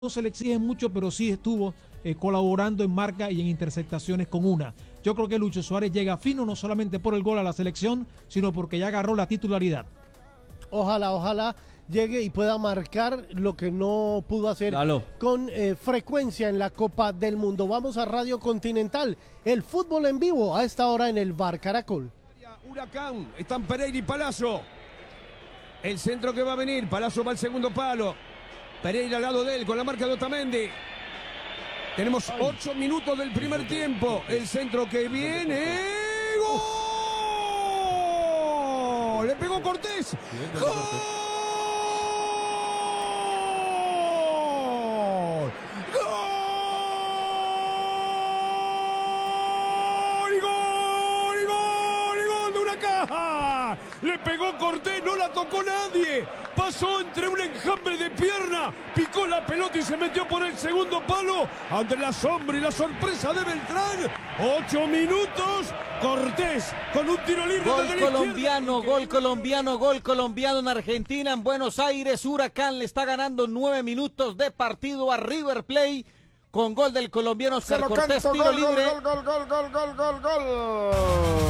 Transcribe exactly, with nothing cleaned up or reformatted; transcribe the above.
no se le exige mucho, pero sí estuvo eh, colaborando en marca y en interceptaciones con una. Yo creo que Lucho Suárez llega fino no solamente por el gol a la selección, sino porque ya agarró la titularidad. Ojalá, ojalá llegue y pueda marcar lo que no pudo hacer Dalo. con eh, frecuencia en la Copa del Mundo. Vamos a Radio Continental, el fútbol en vivo a esta hora en el Bar Caracol. Huracán, están Pereira y Palazzo. El centro que va a venir, Palazzo va al segundo palo. Pereira al lado de él con la marca de Otamendi. Tenemos ocho minutos del primer tiempo. El centro que viene. ¡Gol! Le pegó Cortés. ¡Gol! Le pegó Cortés, no la tocó nadie. Pasó entre un enjambre de pierna, picó la pelota y se metió por el segundo palo. Ante la sombra y la sorpresa de Beltrán. Ocho minutos. Cortés con un tiro libre. Gol desde la colombiano, izquierda. gol colombiano, gol colombiano en Argentina, en Buenos Aires. Huracán le está ganando nueve minutos de partido a River Plate con gol del colombiano Oscar Cortés, tiro libre. Gol, gol, gol, gol, gol, gol, gol.